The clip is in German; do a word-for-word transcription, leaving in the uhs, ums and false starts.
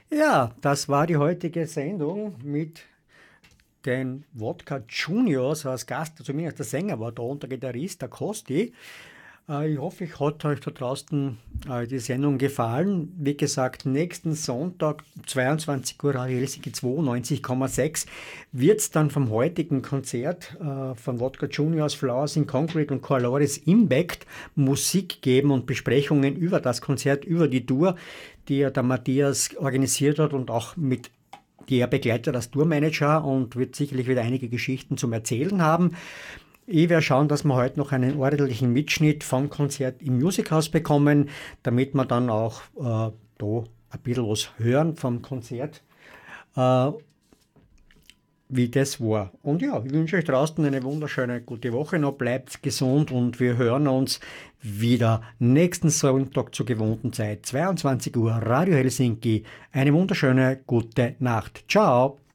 Ja, das war die heutige Sendung mit den Wodka Juniors als Gast, zumindest der Sänger war da und der Gitarrist, der Kosti. Äh, Ich hoffe, ich hat euch da draußen äh, die Sendung gefallen. Wie gesagt, nächsten Sonntag, zweiundzwanzig Uhr, Radio Helsinki zweiundneunzig Komma sechs, wird es dann vom heutigen Konzert äh, von Wodka Juniors, Flowers in Concrete und Colores Impact Musik geben und Besprechungen über das Konzert, über die Tour, die ja der Matthias organisiert hat und auch mit die er begleitet als Tourmanager und wird sicherlich wieder einige Geschichten zum Erzählen haben. Ich werde schauen, dass wir heute noch einen ordentlichen Mitschnitt vom Konzert im Musikhaus bekommen, damit wir dann auch äh, da ein bisschen was hören vom Konzert, äh, wie das war. Und ja, ich wünsche euch draußen eine wunderschöne, gute Woche noch. Bleibt gesund und wir hören uns wieder nächsten Sonntag zur gewohnten Zeit, zweiundzwanzig Uhr, Radio Helsinki. Eine wunderschöne, gute Nacht. Ciao!